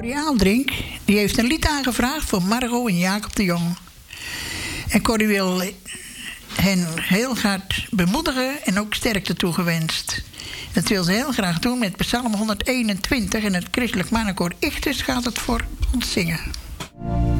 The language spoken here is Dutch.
Corrie Aaldrink die heeft een lied aangevraagd voor Margot en Jacob de Jong. En Corrie wil hen heel graag bemoedigen en ook sterkte toegewenst. Dat wil ze heel graag doen met Psalm 121 en het Christelijk Mannenkoor Ichthus gaat het voor ons zingen.